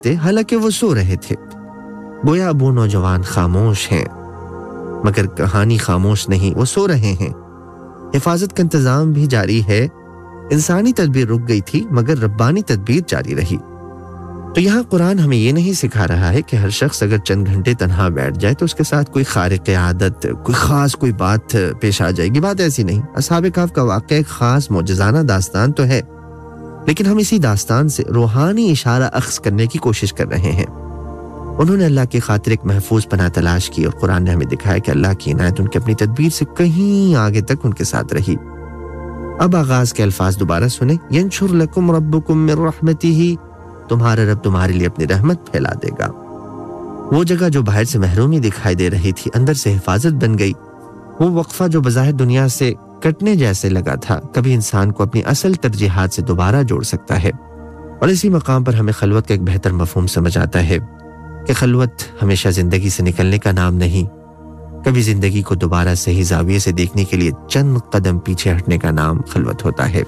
تھے حالانکہ وہ سو رہے تھے۔ گویا اب وہ نوجوان خاموش ہیں، مگر کہانی خاموش نہیں، وہ سو رہے ہیں۔ حفاظت کا انتظام بھی جاری ہے، انسانی تدبیر رک گئی تھی مگر ربانی تدبیر جاری رہی۔ تو یہاں قرآن ہمیں یہ نہیں سکھا رہا ہے کہ ہر شخص اگر چند گھنٹے تنہا بیٹھ جائے تو اس کے ساتھ کوئی خارق عادت، کوئی خاص کوئی بات پیش آ جائے گی۔ بات ایسی نہیں۔ اصحاب کہف کا واقعہ ایک خاص معجزانہ داستان تو ہے، لیکن ہم اسی داستان سے روحانی اشارہ اخذ کرنے کی کوشش کر رہے ہیں۔ انہوں نے اللہ کی خاطر ایک محفوظ پناہ تلاش کی اور قرآن نے ہمیں دکھایا کہ اللہ کی عنایت ان کی اپنی تدبیر سے کہیں آگے تک ان کے ساتھ رہی۔ اب آغاز کے الفاظ دوبارہ سنیں۔ ینشر لکم ربکم من رحمتہ، تمہارا رب تمہارے لیے اپنی رحمت پھیلا دے گا۔ وہ جگہ جو باہر سے محرومی دکھائی دے رہی تھی اندر سے حفاظت بن گئی۔ وہ وقفہ جو بظاہر دنیا سے کٹنے جیسے لگا تھا کبھی انسان کو اپنی اصل ترجیحات سے دوبارہ جوڑ سکتا ہے۔ اور اسی مقام پر ہمیں خلوت کا ایک بہتر مفہوم سمجھ آتا ہے کہ خلوت ہمیشہ زندگی سے نکلنے کا نام نہیں، کبھی زندگی کو دوبارہ صحیح زاویے سے دیکھنے کے لیے چند قدم پیچھے ہٹنے کا نام خلوت ہوتا ہے۔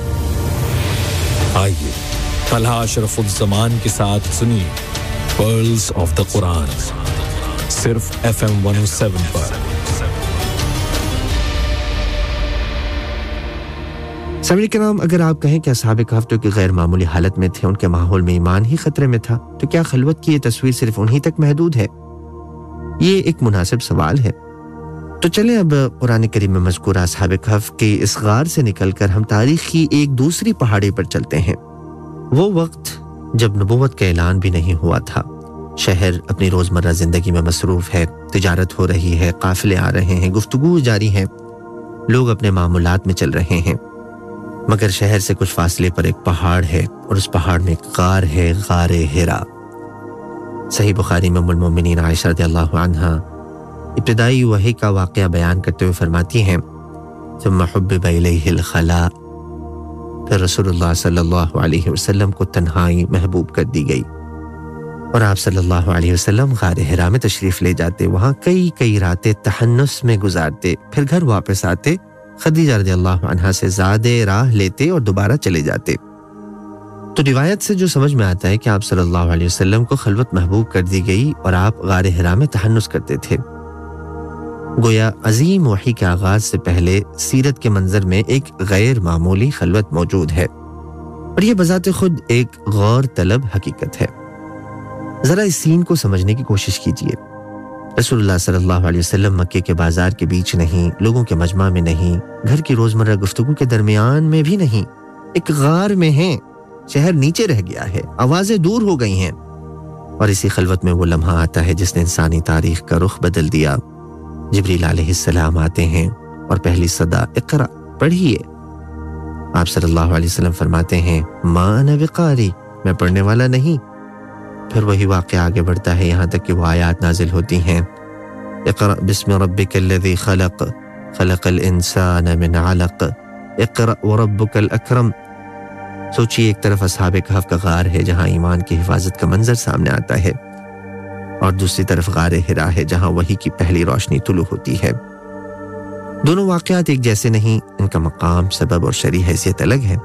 آئیے طلحہ اشرف الزمان کے ساتھ سنیے پرلز آف دا قرآن، صرف FM 107 پر۔ سامعین کرام، اگر آپ کہیں کہ اصحاب کہف تو کہ غیر معمولی حالت میں تھے، ان کے ماحول میں ایمان ہی خطرے میں تھا، تو کیا خلوت کی یہ تصویر صرف انہی تک محدود ہے؟ یہ ایک مناسب سوال ہے۔ تو چلیں اب قرآن کریم میں مذکورہ اصحاب کہف کے اس غار سے نکل کر ہم تاریخ کی ایک دوسری پہاڑی پر چلتے ہیں۔ وہ وقت جب نبوت کا اعلان بھی نہیں ہوا تھا، شہر اپنی روزمرہ زندگی میں مصروف ہے، تجارت ہو رہی ہے، قافلے آ رہے ہیں، گفتگو جاری ہے، لوگ اپنے معمولات میں چل رہے ہیں، مگر شہر سے کچھ فاصلے پر ایک پہاڑ ہے اور اس پہاڑ میں ایک غار ہے، غار ہرا۔ صحیح بخاری میں ام المؤمنین عائشہ رضی اللہ عنہا ابتدائی وحی کا واقعہ بیان کرتے ہوئے فرماتی ہیں ثم حبب الیہ الخلاء، پھر رسول اللہ صلی اللہ علیہ وسلم کو تنہائی محبوب کر دی گئی اور آپ صلی اللہ علیہ وسلم غار ہرا میں تشریف لے جاتے، وہاں کئی راتیں تحنس میں گزارتے، پھر گھر واپس آتے، خدیجہ رضی اللہ عنہا سے زیادہ راہ لیتے اور دوبارہ چلے جاتے۔ تو روایت سے جو سمجھ میں آتا ہے کہ آپ صلی اللہ علیہ وسلم کو خلوت محبوب کر دی گئی اور آپ غار ہرا میں تحنس کرتے تھے۔ گویا عظیم وحی کے آغاز سے پہلے سیرت کے منظر میں ایک غیر معمولی خلوت موجود ہے، اور یہ بذات خود ایک غور طلب حقیقت ہے۔ ذرا اس سین کو سمجھنے کی کوشش کیجیے۔ رسول اللہ صلی اللہ علیہ وسلم مکے کے بازار کے بیچ نہیں، لوگوں کے مجمع میں نہیں، گھر کی روزمرہ گفتگو کے درمیان میں بھی نہیں، ایک غار میں ہیں، شہر نیچے رہ گیا ہے، آوازیں دور ہو گئی ہیں، اور اسی خلوت میں وہ لمحہ آتا ہے جس نے انسانی تاریخ کا رخ بدل دیا۔ جبریل علیہ السلام آتے ہیں اور پہلی صدا اقرا پڑھیے۔ آپ صلی اللہ علیہ وسلم فرماتے ہیں ما انا بقاری، میں پڑھنے والا نہیں۔ پھر وہی واقعہ آگے بڑھتا ہے یہاں تک کہ وہ آیات نازل ہوتی ہیں اقرأ بسم ربک الذی خلق خلق الانسان من علق اقرأ وربک الاکرم۔ سوچیے، ایک طرف اصحاب کہف کا غار ہے جہاں ایمان کی حفاظت کا منظر سامنے آتا ہے، اور دوسری طرف غار ہرا ہے جہاں وحی کی پہلی روشنی طلوع ہوتی ہے۔ دونوں واقعات ایک جیسے نہیں، ان کا مقام، سبب اور شرعی حیثیت الگ ہے،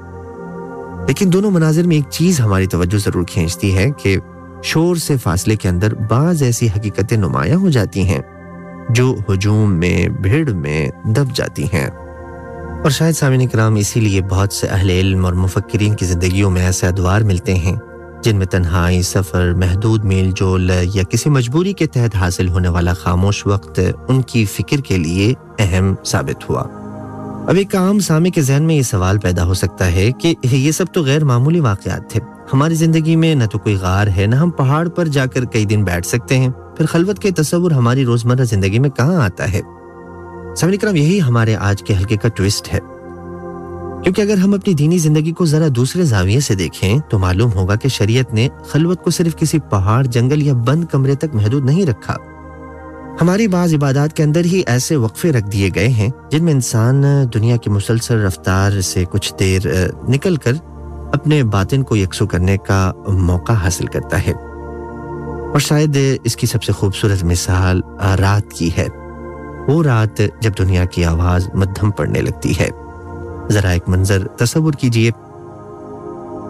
لیکن دونوں مناظر میں ایک چیز ہماری توجہ ضرور کھینچتی ہے کہ شور سے فاصلے کے اندر بعض ایسی حقیقتیں نمایاں ہو جاتی ہیں جو ہجوم میں، بھیڑ میں دب جاتی ہیں۔ اور شاید سامعین کرام اسی لیے بہت سے اہل علم اور مفکرین کی زندگیوں میں ایسے ادوار ملتے ہیں جن میں تنہائی، سفر، محدود میل جول یا کسی مجبوری کے تحت حاصل ہونے والا خاموش وقت ان کی فکر کے لیے اہم ثابت ہوا۔ اب ایک عام سامع کے ذہن میں یہ سوال پیدا ہو سکتا ہے کہ یہ سب تو غیر معمولی واقعات تھے، ہماری زندگی میں نہ تو کوئی غار ہے، نہ ہم پہاڑ پر جا کر کئی دن بیٹھ سکتے ہیں، پھر خلوت کے تصور ہماری روزمرہ زندگی میں کہاں آتا ہے؟ سامعین کرام، یہی ہمارے آج کے حلقے کا ٹوسٹ ہے، کیونکہ اگر ہم اپنی دینی زندگی کو ذرا دوسرے زاویے سے دیکھیں تو معلوم ہوگا کہ شریعت نے خلوت کو صرف کسی پہاڑ، جنگل یا بند کمرے تک محدود نہیں رکھا۔ ہماری بعض عبادات کے اندر ہی ایسے وقفے رکھ دیے گئے ہیں جن میں انسان دنیا کی مسلسل رفتار سے کچھ دیر نکل کر اپنے باطن کو یکسو کرنے کا موقع حاصل کرتا ہے۔ اور شاید اس کی سب سے خوبصورت مثال رات کی ہے، وہ رات جب دنیا کی آواز مدھم پڑنے لگتی ہے۔ ذرا ایک منظر تصور کیجئے،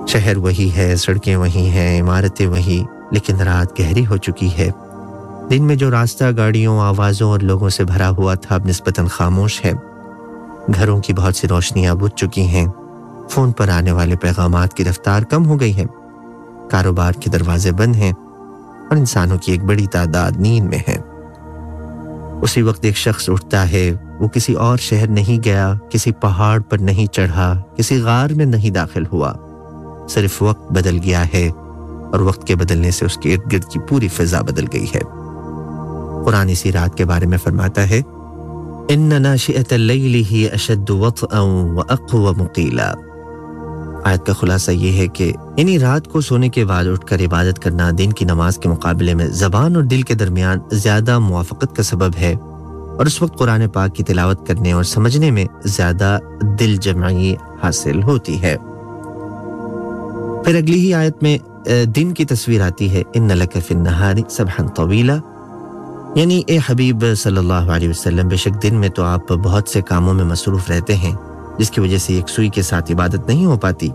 शहर वही है, सड़कें वही हैं, इमारतें वही, लेकिन रात गहरी हो चुकी है। दिन में जो रास्ता गाड़ियों, आवाज़ों और लोगों से भरा हुआ था अब निस्बतन खामोश है। घरों की बहुत सी रोशनियां बुझ चुकी हैं। फ़ोन पर आने वाले पैगामात की रफ्तार कम हो गई है। कारोबार के दरवाजे बंद हैं और इंसानों की एक बड़ी तादाद नींद में है। उसी वक्त एक शख्स उठता है। वो किसी और शहर नहीं गया, किसी पहाड़ पर नहीं चढ़ा, किसी गार में नहीं दाखिल हुआ। सिर्फ वक्त बदल गया है और वक्त के बदलने से उसके इर्द गिर्द की पूरी फिजा बदल गई है। कुरान इसी रात के बारे में फरमाता है, इन्न नाशिअतल लैली ही अशद्दु वत्अन व अक़वम क़ीला। आयत का खुलासा ये है कि इन्हीं रात को सोने के बाद उठकर इबादत करना दिन की नमाज के मुकाबले में ज़बान और दिल के दरमियान ज़्यादा मुवाफ़क़त का सबब है और उस वक्त कुरान पाक की तिलावत करने और समझने में ज़्यादा दिल जमाई हासिल होती है। फिर अगली ही आयत में दिन की तस्वीर आती है, इन्न लक फिन्नहारी सबहन तवीला, यानी ए हबीब सल्लल्लाहु अलैहि वसल्लम, बेशक दिन में तो आप बहुत से कामों में मसरूफ रहते हैं जिसकी वजह से एक सुई के साथ इबादत नहीं हो पाती।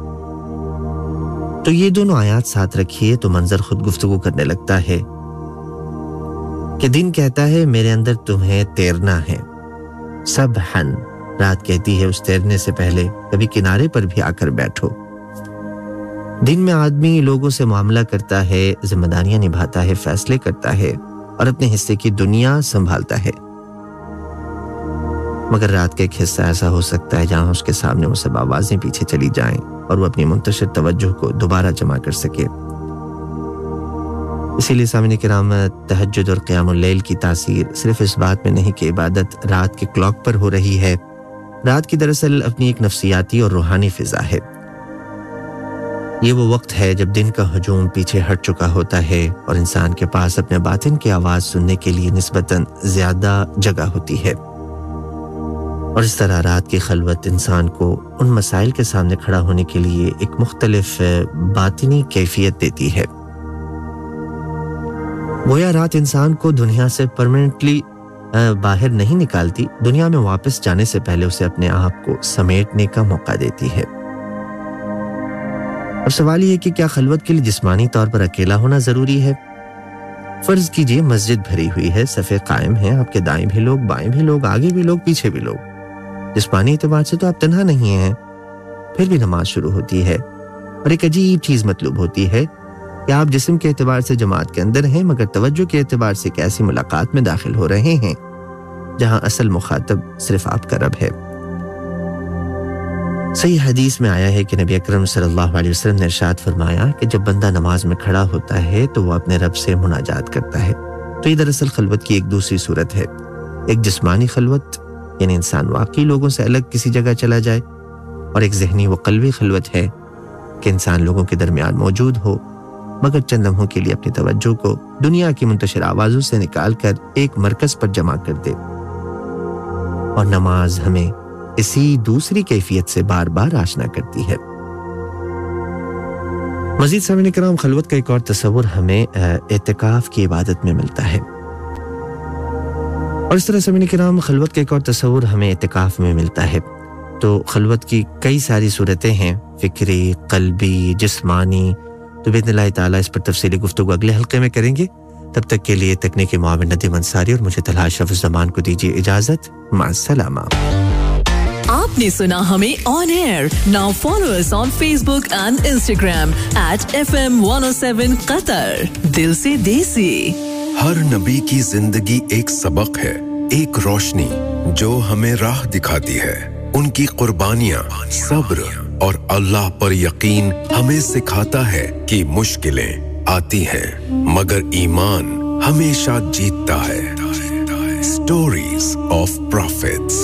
तो ये दोनों आयात साथ रखिए तो मंजर खुद गुफ्तगू करने लगता है कि दिन कहता है मेरे अंदर तुम्हें तैरना है। सबहन, रात कहती है उस तैरने से पहले कभी किनारे पर भी आकर बैठो। दिन में आदमी लोगों से मामला करता है, जिम्मेदारियां निभाता है, फैसले करता है और अपने हिस्से की दुनिया संभालता है। मगर रात का एक हिस्सा ऐसा हो सकता है जहां उसके सामने वो सब आवाजें पीछे चली जाएं और वो अपनी मुंतशिर तवज्जो को दोबारा जमा कर सके। इसीलिए सामने किराम, तहज्जुद और क़ियामुल लैल की तासीर सिर्फ इस बात में नहीं कि इबादत रात के क्लॉक पर हो रही है। रात की दरअसल अपनी एक नफ्सियाती और रूहानी फिजा है। ये वो वक्त है जब दिन का हजूम पीछे हट चुका होता है और इंसान के पास अपने बातिन की आवाज सुनने के लिए निस्बतन ज्यादा जगह होती है। और इस तरह रात की खलवत इंसान को उन मसाइल के सामने खड़ा होने के लिए एक मुख्तलिफ बातिनी कैफियत देती है। गोया रात इंसान को दुनिया से परमानेंटली बाहर नहीं निकालती, दुनिया में वापस जाने से पहले उसे अपने आप को समेटने का मौका देती है। अब सवाल ये है कि क्या खलवत के लिए जिस्मानी तौर पर अकेला होना जरूरी है? फर्ज कीजिए मस्जिद भरी हुई है, सफ़े कायम है, आपके दाएं भी लोग, बाएं भी लोग, आगे भी लोग, पीछे भी लोग। जिस्मानी एतबार से तो आप तन्हा नहीं हैं, फिर भी नमाज शुरू होती है और एक अजीब चीज मतलूब होती है कि आप जिस्म के एतबार से जमात के अंदर हैं मगर तवज्जो के एतबार से एक ऐसी मुलाकात में दाखिल हो रहे हैं जहां असल मुखातब सिर्फ आपका रब है। सही हदीस में आया है कि नबी अकरम सल्लल्लाहु अलैहि वसल्लम ने इरशाद फरमाया कि जब बंदा नमाज में खड़ा होता है तो वो अपने रब से मुनाजात करता है। तो ये दरअसल खलवत की एक दूसरी सूरत है, एक जिस्मानी खलवत यानी इंसान वाकई लोगों से अलग किसी जगह चला जाए, और एक ज़हनी व क़ल्बी खलवत है कि इंसान लोगों के दरमियान मौजूद हो मगर चंद लम्हों के लिए अपनी तवज्जो को दुनिया की मुंतशिर आवाज़ों से निकाल कर एक मरकज़ पर जमा कर दे। और नमाज हमें इसी दूसरी कैफियत से बार बार आशना करती है। मज़ीद सामने कराम, खलवत का एक और तस्वुर हमें एतिकाफ की इबादत में मिलता है। और इस तरह सामने कराम, खलवत का एक और तस्वुर हमें एतिकाफ में मिलता है। तो खलवत की कई सारी सूरतें हैं, फिक्री, क़ल्बी, जिस्मानी। तो बिइज़्निल्लाह ताला इस पर तफसीली गुफ्तगू अगले हल्के में करेंगे। तब तक के लिए तकनीकी मुआविन नदीम अंसारी और मुझे तलहा अशरफ ज़मान को दीजिए इजाजत। माअस्सलामा। आपने सुना हमें on air. Now follow us on Facebook and Instagram @FM107 Qatar. दिल से देसी। हर नबी की जिंदगी एक सबक है, एक रोशनी जो हमें राह दिखाती है। उनकी कुर्बानियां, सब्र और अल्लाह पर यकीन हमें सिखाता है कि मुश्किलें आती हैं मगर ईमान हमेशा जीतता है। स्टोरीज ऑफ प्रॉफिट्स,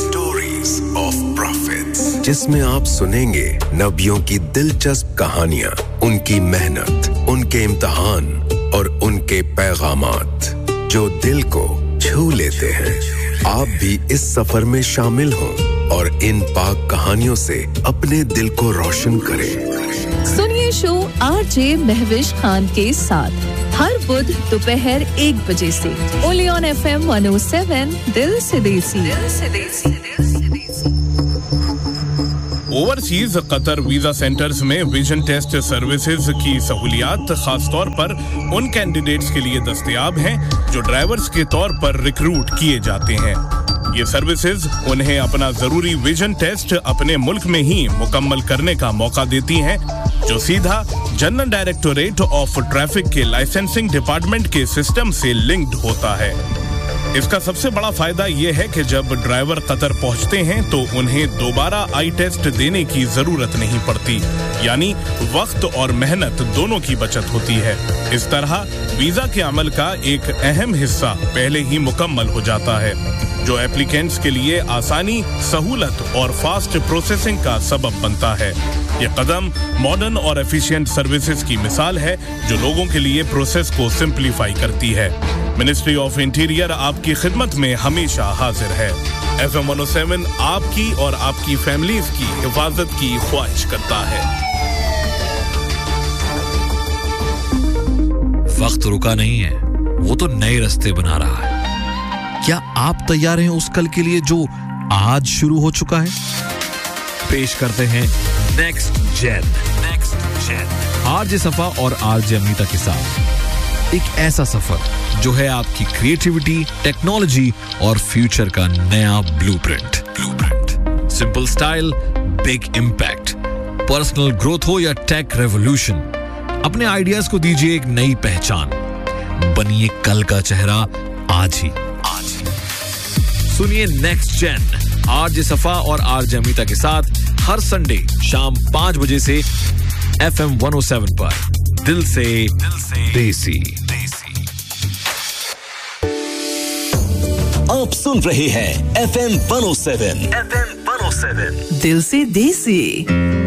जिसमें आप सुनेंगे नबियों की दिलचस्प कहानियां, उनकी मेहनत, उनके इम्तिहान और उनके पैगामात जो दिल को छू लेते हैं। आप भी इस सफर में शामिल हों और इन पाक कहानियों से अपने दिल को रोशन करें। सुनिए शो आरजे महविश खान के साथ हर बुध दोपहर 1 बजे से ओनली ऑन FM 107 दिल से देसी। ओवरसीज कतर वीजा सेंटर्स में विजन टेस्ट सर्विसेज की सहूलियात खास तौर पर उन कैंडिडेट्स के लिए दस्तयाब हैं जो ड्राइवर्स के तौर पर रिक्रूट किए जाते हैं। ये सर्विसेज उन्हें अपना जरूरी विजन टेस्ट अपने मुल्क में ही मुकम्मल करने का मौका देती हैं, जो सीधा जनरल डायरेक्टोरेट ऑफ ट्रैफिक के लाइसेंसिंग डिपार्टमेंट के सिस्टम से लिंक्ड होता है। इसका सबसे बड़ा फायदा यह है कि जब ड्राइवर कतर पहुंचते हैं तो उन्हें दोबारा आई टेस्ट देने की जरूरत नहीं पड़ती, यानी वक्त और मेहनत दोनों की बचत होती है। इस तरह वीजा के अमल का एक अहम हिस्सा पहले ही मुकम्मल हो जाता है, जो एप्लीकेंट्स के लिए आसानी, सहूलत और फास्ट प्रोसेसिंग का सबब बनता है। ये कदम मॉडर्न और एफिशिएंट सर्विसेज की मिसाल है जो लोगों के लिए प्रोसेस को सिंप्लीफाई करती है। मिनिस्ट्री ऑफ इंटीरियर आपकी खिदमत में हमेशा हाजिर है। FM 107 आपकी और आपकी फैमिलीज की हिफाजत की ख्वाहिश करता है। वक्त रुका नहीं है, वो तो नए रास्ते बना रहा है। क्या आप तैयार हैं उस कल के लिए जो आज शुरू हो चुका है? पेश करते हैं नेक्स्ट जेन आरजे सफा और आरजे अमीता के साथ एक ऐसा सफर जो है आपकी क्रिएटिविटी, टेक्नोलॉजी और फ्यूचर का नया blueprint. Simple style, big impact, personal growth हो या टेक रेवोल्यूशन, अपने आइडियाज को दीजिए एक नई पहचान, बनिए कल का चेहरा आज ही। सुनिए नेक्स्ट जेन आरजे सफा और आरजे अमीता के साथ हर संडे शाम 5 बजे से FM 107 पर। दिल से देसी। आप सुन रहे हैं FM 107 दिल से देसी।